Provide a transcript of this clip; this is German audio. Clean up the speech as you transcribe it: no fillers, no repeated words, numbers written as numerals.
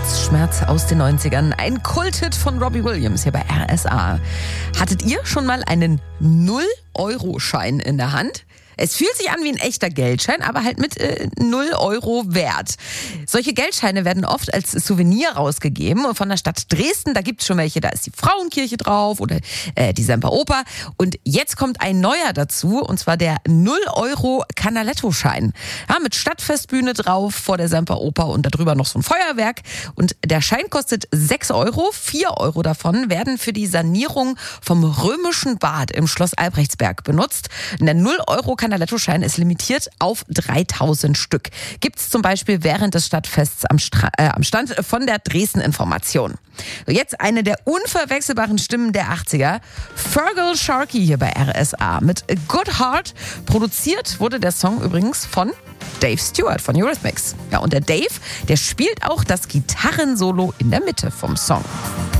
Herzschmerz aus den 90ern. Ein Kulthit von Robbie Williams hier bei RSA. Hattet ihr schon mal einen 0-Euro-Schein in der Hand? Es fühlt sich an wie ein echter Geldschein, aber halt mit 0 Euro Wert. Solche Geldscheine werden oft als Souvenir rausgegeben. Und von der Stadt Dresden, da gibt's schon welche, da ist die Frauenkirche drauf oder die Semperoper. Und jetzt kommt ein neuer dazu, und zwar der 0 Euro Canaletto-Schein. Ja, mit Stadtfestbühne drauf vor der Semperoper und darüber noch so ein Feuerwerk. Und der Schein kostet 6 Euro. 4 Euro davon werden für die Sanierung vom römischen Bad im Schloss Albrechtsberg benutzt. Und der 0 Euro Canaletto-Schein ist limitiert auf 3000 Stück. Gibt's zum Beispiel während des Stadtfests am Stand von der Dresden-Information. So, jetzt eine der unverwechselbaren Stimmen der 80er. Fergal Sharkey hier bei RSA mit A Good Heart. Produziert wurde der Song übrigens von Dave Stewart von Eurythmics. Ja, und der Dave, der spielt auch das Gitarrensolo in der Mitte vom Song.